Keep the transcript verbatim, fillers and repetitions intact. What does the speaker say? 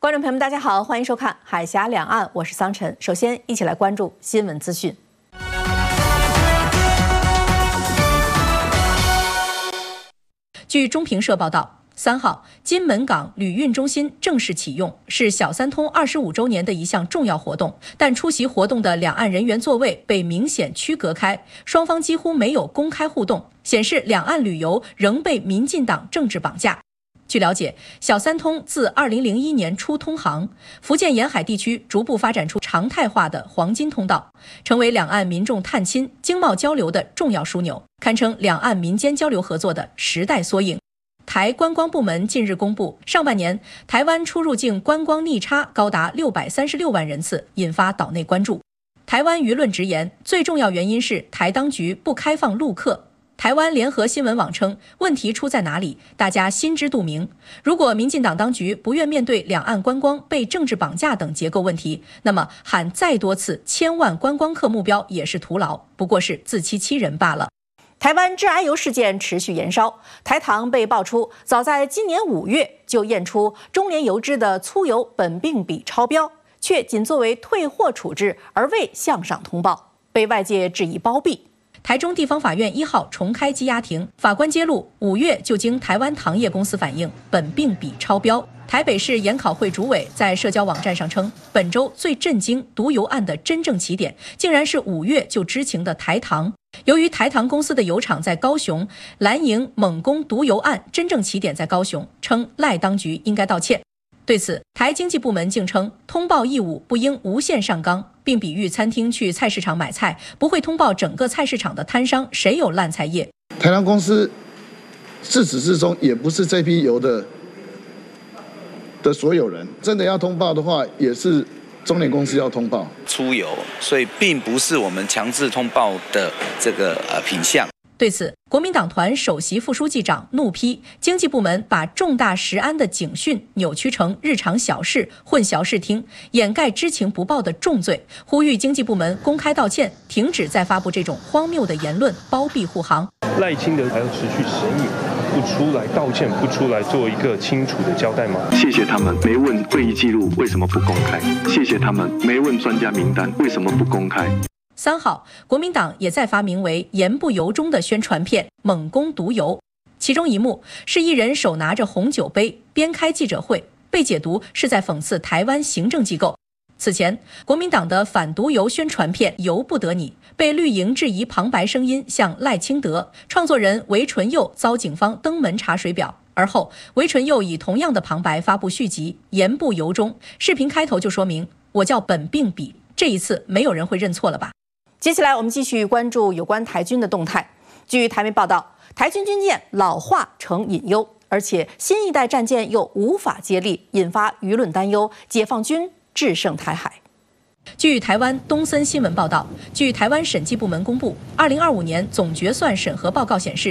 观众朋友们，大家好，欢迎收看《海峡两岸》，我是桑晨。首先，一起来关注新闻资讯。据中评社报道，三号，金门港旅运中心正式启用，是小三通二十五周年的一项重要活动。但出席活动的两岸人员座位被明显区隔开，双方几乎没有公开互动，显示两岸旅游仍被民进党政治绑架。据了解，小三通自二零零一年初通航，福建沿海地区逐步发展出常态化的黄金通道，成为两岸民众探亲、经贸交流的重要枢纽，堪称两岸民间交流合作的时代缩影。台观光部门近日公布，上半年台湾出入境观光逆差高达六百三十六万人次，引发岛内关注。台湾舆论直言，最重要原因是台当局不开放陆客。台湾联合新闻网称，问题出在哪里？大家心知肚明。如果民进党当局不愿面对两岸观光被政治绑架等结构问题，那么喊再多次千万观光客目标也是徒劳，不过是自欺欺人罢了。台湾致癌油事件持续延烧，台糖被爆出早在今年五月就验出中联油脂的粗油苯并芘超标，却仅作为退货处置而未向上通报，被外界质疑包庇。台中地方法院一号重开羁押庭，法官揭露，五月就经台湾糖业公司反映苯并芘超标。台北市研考会主委在社交网站上称，本周最震惊毒油案的真正起点，竟然是五月就知情的台糖。由于台糖公司的油厂在高雄，蓝营猛攻毒油案真正起点在高雄，称赖当局应该道歉。对此，台经济部门竟称，通报义务不应无限上纲，并比喻餐厅去菜市场买菜，不会通报整个菜市场的摊商谁有烂菜叶。 台糖公司自始至终也不是这批油的的所有人，真的要通报的话，也是中联公司要通报出油，所以并不是我们强制通报的这个呃品项。 对此，国民党团首席副书记长怒批经济部门把重大食安的警讯扭曲成日常小事，混淆视听，掩盖知情不报的重罪，呼吁经济部门公开道歉，停止再发布这种荒谬的言论，包庇护航。 赖清德还要持续审议，不出来道歉，不出来做一个清楚的交代吗？ 谢谢他们没问会议记录为什么不公开，谢谢他们没问专家名单为什么不公开。 三号，国民党也在发名为“言不由衷”的宣传片，猛攻毒油。其中一幕是一人手拿着红酒杯，边开记者会，被解读是在讽刺台湾行政机构。此前，国民党的反毒油宣传片《由不得你》被绿营质疑旁白声音像赖清德，创作人韦纯佑遭警方登门查水表。而后，韦纯佑以同样的旁白发布续集《言不由衷》，视频开头就说明我叫苯并芘，这一次没有人会认错了吧？接下来我们继续关注有关台军的动态。据台媒报道，台军军舰老化成隐忧，而且新一代战舰又无法接力，引发舆论担忧，解放军制胜台海。据台湾东森新闻报道，据台湾审计部门公布，二零二五年总决算审核报告显示，